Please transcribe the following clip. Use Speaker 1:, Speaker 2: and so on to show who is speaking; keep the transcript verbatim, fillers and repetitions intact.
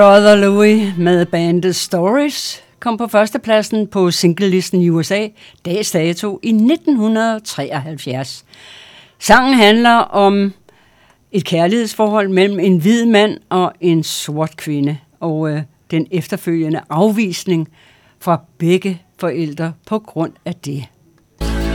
Speaker 1: Brother Louie med bandet Stories kom på førstepladsen på singlelisten i U S A dags dato i nitten treoghalvfjerds. Sangen handler om et kærlighedsforhold mellem en hvid mand og en sort kvinde, og øh, den efterfølgende afvisning fra begge forældre på grund af det.